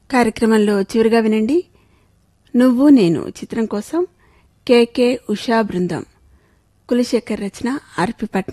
కార్యక్రమంలో చివరిగా వినండి నువ్వు నేను చిత్రం కోసం కె ఉషా బృందం కులశేఖర్ రచన ఆర్పి పట్నాయక్